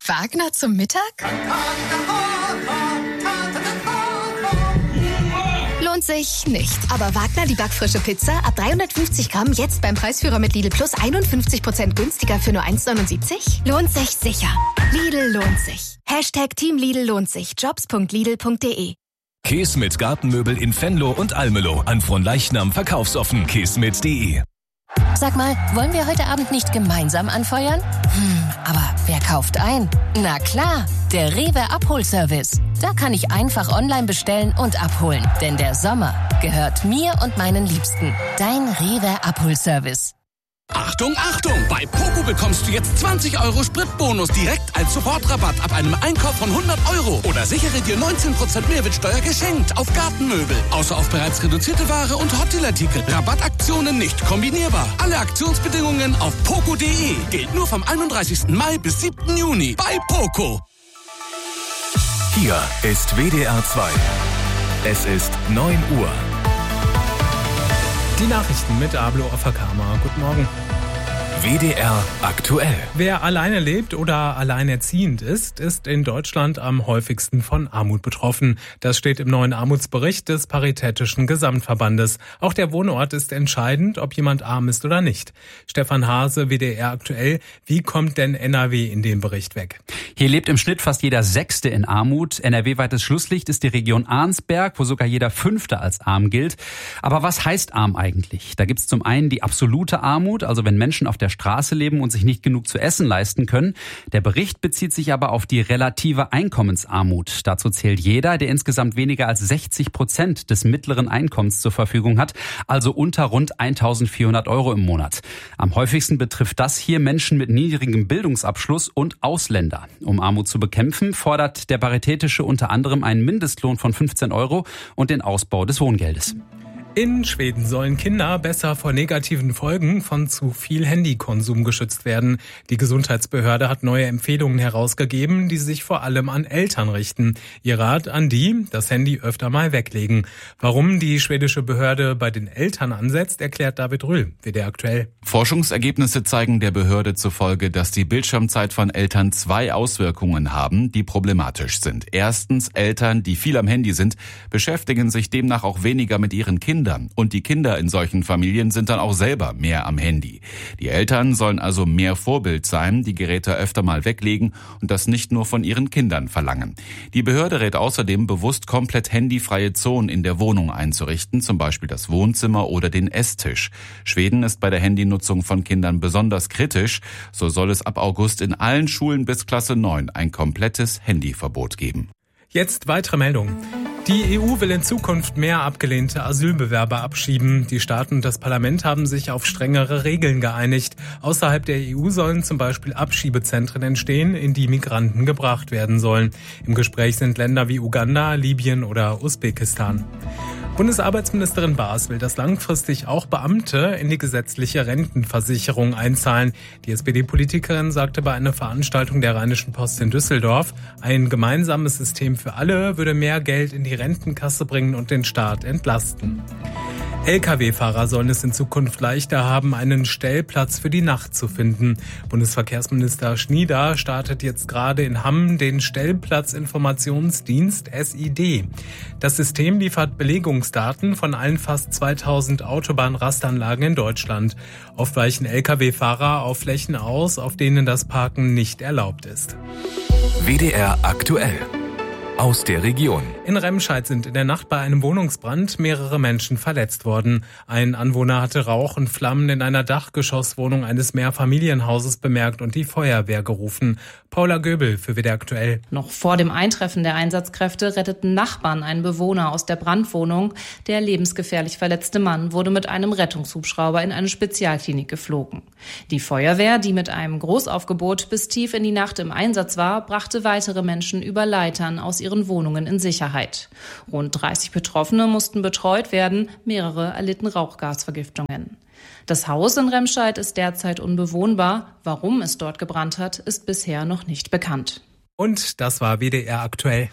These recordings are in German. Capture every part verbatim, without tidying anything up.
Wagner zum Mittag? Lohnt sich nicht. Aber Wagner, die backfrische Pizza, ab dreihundertfünfzig Gramm, jetzt beim Preisführer mit Lidl Plus einundfünfzig Prozent günstiger für nur eins neunundsiebzig? Lohnt sich sicher. Lidl lohnt sich. Hashtag Team Lidl lohnt sich. jobs punkt lidl punkt de. Käse mit Gartenmöbel in Venlo und Almelo. An Fronleichnam verkaufsoffen. käsmit punkt de. Sag mal, wollen wir heute Abend nicht gemeinsam anfeuern? Hm, aber wer kauft ein? Na klar, der Rewe Abholservice. Da kann ich einfach online bestellen und abholen. Denn der Sommer gehört mir und meinen Liebsten. Dein Rewe Abholservice. Achtung, Achtung! Bei Poco bekommst du jetzt zwanzig Euro Spritbonus direkt als Sofortrabatt ab einem Einkauf von hundert Euro. Oder sichere dir neunzehn Prozent Mehrwertsteuer geschenkt auf Gartenmöbel. Außer auf bereits reduzierte Ware und Hotelartikel. Rabattaktionen nicht kombinierbar. Alle Aktionsbedingungen auf poco punkt de. Gilt nur vom einunddreißigsten Mai bis siebten Juni bei Poco. Hier ist W D R zwei. Es ist neun Uhr. Die Nachrichten mit Ablo Ofakama. Guten Morgen. W D R aktuell. Wer alleine lebt oder alleinerziehend ist, ist in Deutschland am häufigsten von Armut betroffen. Das steht im neuen Armutsbericht des Paritätischen Gesamtverbandes. Auch der Wohnort ist entscheidend, ob jemand arm ist oder nicht. Stefan Hase, W D R aktuell. Wie kommt denn N R W in den Bericht weg? Hier lebt im Schnitt fast jeder Sechste in Armut. N R W-weites Schlusslicht ist die Region Arnsberg, wo sogar jeder Fünfte als arm gilt. Aber was heißt arm eigentlich? Da gibt's zum einen die absolute Armut, also wenn Menschen auf der Straße leben und sich nicht genug zu essen leisten können. Der Bericht bezieht sich aber auf die relative Einkommensarmut. Dazu zählt jeder, der insgesamt weniger als sechzig Prozent des mittleren Einkommens zur Verfügung hat, also unter rund eintausendvierhundert Euro im Monat. Am häufigsten betrifft das hier Menschen mit niedrigem Bildungsabschluss und Ausländer. Um Armut zu bekämpfen, fordert der Paritätische unter anderem einen Mindestlohn von fünfzehn Euro und den Ausbau des Wohngeldes. In Schweden sollen Kinder besser vor negativen Folgen von zu viel Handykonsum geschützt werden. Die Gesundheitsbehörde hat neue Empfehlungen herausgegeben, die sich vor allem an Eltern richten. Ihr Rat an die, das Handy öfter mal weglegen. Warum die schwedische Behörde bei den Eltern ansetzt, erklärt David Rühl, W D R aktuell. Forschungsergebnisse zeigen der Behörde zufolge, dass die Bildschirmzeit von Eltern zwei Auswirkungen haben, die problematisch sind. Erstens, Eltern, die viel am Handy sind, beschäftigen sich demnach auch weniger mit ihren Kindern. Und die Kinder in solchen Familien sind dann auch selber mehr am Handy. Die Eltern sollen also mehr Vorbild sein, die Geräte öfter mal weglegen und das nicht nur von ihren Kindern verlangen. Die Behörde rät außerdem, bewusst komplett handyfreie Zonen in der Wohnung einzurichten, zum Beispiel das Wohnzimmer oder den Esstisch. Schweden ist bei der Handynutzung von Kindern besonders kritisch. So soll es ab August in allen Schulen bis Klasse neun ein komplettes Handyverbot geben. Jetzt weitere Meldungen. Die E U will in Zukunft mehr abgelehnte Asylbewerber abschieben. Die Staaten und das Parlament haben sich auf strengere Regeln geeinigt. Außerhalb der E U sollen zum Beispiel Abschiebezentren entstehen, in die Migranten gebracht werden sollen. Im Gespräch sind Länder wie Uganda, Libyen oder Usbekistan. Bundesarbeitsministerin Baas will, dass langfristig auch Beamte in die gesetzliche Rentenversicherung einzahlen. Die S P D-Politikerin sagte bei einer Veranstaltung der Rheinischen Post in Düsseldorf, ein gemeinsames System für alle würde mehr Geld in die Rentenkasse bringen und den Staat entlasten. L K W-Fahrer sollen es in Zukunft leichter haben, einen Stellplatz für die Nacht zu finden. Bundesverkehrsminister Schnieder startet jetzt gerade in Hamm den Stellplatzinformationsdienst S I D. Das System liefert Belegungsdaten von allen fast zweitausend Autobahnrastanlagen in Deutschland. Oft weichen L K W-Fahrer auf Flächen aus, auf denen das Parken nicht erlaubt ist. W D R aktuell. Aus der Region. In Remscheid sind in der Nacht bei einem Wohnungsbrand mehrere Menschen verletzt worden. Ein Anwohner hatte Rauch und Flammen in einer Dachgeschosswohnung eines Mehrfamilienhauses bemerkt und die Feuerwehr gerufen. Paula Göbel für W D R aktuell. Noch vor dem Eintreffen der Einsatzkräfte retteten Nachbarn einen Bewohner aus der Brandwohnung. Der lebensgefährlich verletzte Mann wurde mit einem Rettungshubschrauber in eine Spezialklinik geflogen. Die Feuerwehr, die mit einem Großaufgebot bis tief in die Nacht im Einsatz war, brachte weitere Menschen über Leitern aus ihren Wohnungen in Sicherheit. Rund dreißig Betroffene mussten betreut werden, mehrere erlitten Rauchgasvergiftungen. Das Haus in Remscheid ist derzeit unbewohnbar. Warum es dort gebrannt hat, ist bisher noch nicht bekannt. Und das war W D R aktuell.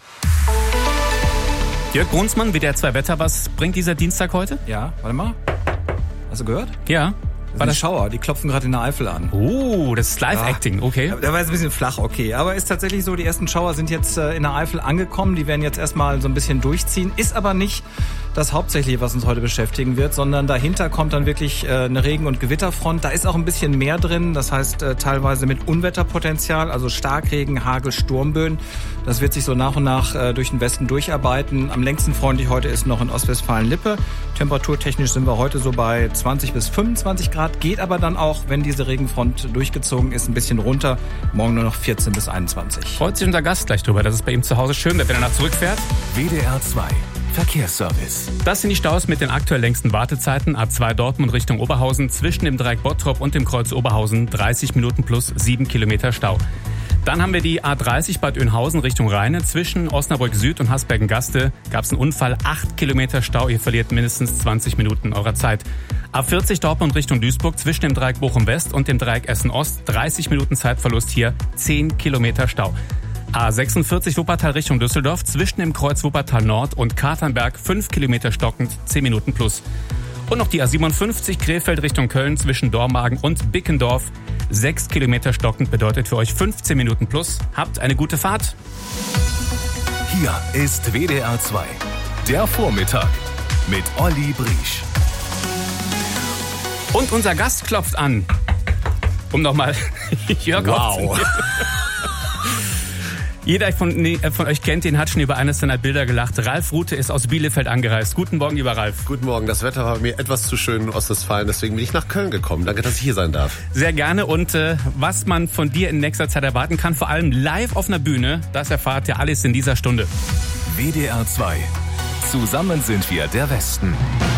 Jörg Brunsmann, W D R zwei Wetter, was bringt dieser Dienstag heute? Ja, warte mal. Hast du gehört? Ja. War das Schauer? Die klopfen gerade in der Eifel an. Oh, das ist Live-Acting, okay. Da war jetzt ein bisschen flach, okay. Aber ist tatsächlich so, die ersten Schauer sind jetzt in der Eifel angekommen. Die werden jetzt erstmal so ein bisschen durchziehen. Ist aber nicht das Hauptsächliche, was uns heute beschäftigen wird, sondern dahinter kommt dann wirklich eine Regen- und Gewitterfront. Da ist auch ein bisschen mehr drin, das heißt teilweise mit Unwetterpotenzial, also Starkregen, Hagel, Sturmböen. Das wird sich so nach und nach durch den Westen durcharbeiten. Am längsten freundlich heute ist noch in Ostwestfalen-Lippe. Temperaturtechnisch sind wir heute so bei zwanzig bis fünfundzwanzig Grad, geht aber dann auch, wenn diese Regenfront durchgezogen ist, ein bisschen runter. Morgen nur noch vierzehn bis einundzwanzig. Freut sich unser Gast gleich drüber, dass es bei ihm zu Hause schön wird, wenn er nach zurückfährt. W D R zwei Verkehrsservice. Das sind die Staus mit den aktuell längsten Wartezeiten. A zwei Dortmund Richtung Oberhausen zwischen dem Dreieck Bottrop und dem Kreuz Oberhausen dreißig Minuten plus sieben Kilometer Stau. Dann haben wir die A dreißig Bad Oeynhausen Richtung Rheine. Zwischen Osnabrück Süd und Hasbergen-Gaste gab es einen Unfall. acht Kilometer Stau. Ihr verliert mindestens zwanzig Minuten eurer Zeit. A vierzig Dortmund Richtung Duisburg zwischen dem Dreieck Bochum West und dem Dreieck Essen Ost. dreißig Minuten Zeitverlust hier. zehn Kilometer Stau. A sechsundvierzig Wuppertal Richtung Düsseldorf zwischen dem Kreuz Wuppertal Nord und Katernberg. fünf Kilometer stockend. zehn Minuten plus. Und noch die A siebenundfünfzig Krefeld Richtung Köln zwischen Dormagen und Bickendorf. sechs Kilometer stockend bedeutet für euch fünfzehn Minuten plus. Habt eine gute Fahrt. Hier ist W D R zwei. Der Vormittag mit Olli Briesch. Und unser Gast klopft an. Um nochmal Jörg Wow. Jeder von, nee, von euch kennt ihn, hat schon über eines seiner Bilder gelacht. Ralf Rute ist aus Bielefeld angereist. Guten Morgen, lieber Ralf. Guten Morgen. Das Wetter war mir etwas zu schön in Ostwestfalen, deswegen bin ich nach Köln gekommen. Danke, dass ich hier sein darf. Sehr gerne. Und äh, was man von dir in nächster Zeit erwarten kann, vor allem live auf einer Bühne, das erfahrt ihr alles in dieser Stunde. W D R zwei. Zusammen sind wir der Westen.